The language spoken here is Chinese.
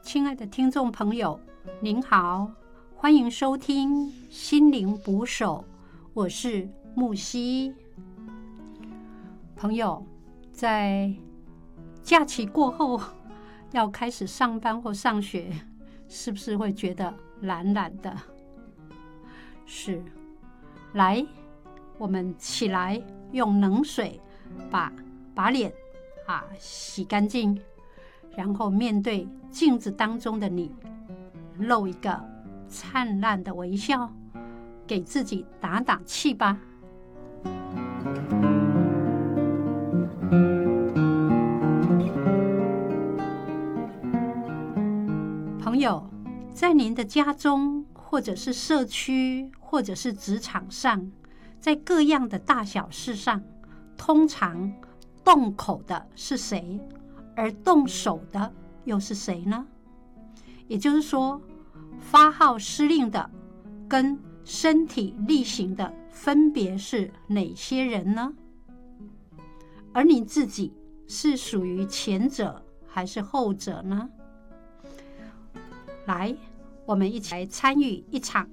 亲爱的听众朋友，您好，欢迎收听心灵捕手，我是木西。朋友，在假期过后要开始上班或上学，是不是会觉得懒懒的？是，来，我们起来用冷水把脸洗干净，然后面对镜子当中的你，露一个灿烂的微笑，给自己打打气吧。朋友，在您的家中，或者是社区，或者是职场上，在各样的大小事上，通常动口的是谁，而动手的又是谁呢？也就是说，发号施令的跟身体力行的分别是哪些人呢？而你自己是属于前者还是后者呢？来，我们一起来参与一场